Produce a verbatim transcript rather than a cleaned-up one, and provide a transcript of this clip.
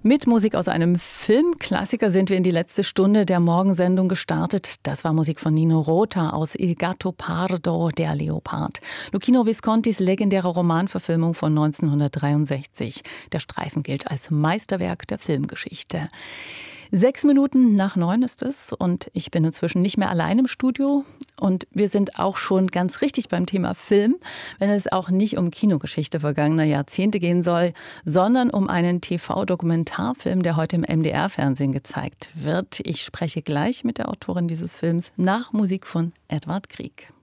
Mit Musik aus einem Filmklassiker sind wir in die letzte Stunde der Morgensendung gestartet. Das war Musik von Nino Rota aus Il Gattopardo, der Leopard. Luchino Viscontis legendäre Romanverfilmung von neunzehnhundertdreiundsechzig. Der Streifen gilt als Meisterwerk der Filmgeschichte. Sechs Minuten nach neun ist es und ich bin inzwischen nicht mehr allein im Studio. Und wir sind auch schon ganz richtig beim Thema Film, wenn es auch nicht um Kinogeschichte vergangener Jahrzehnte gehen soll, sondern um einen T V-Dokumentarfilm, der heute im M D R-Fernsehen gezeigt wird. Ich spreche gleich mit der Autorin dieses Films nach Musik von Edward Grieg.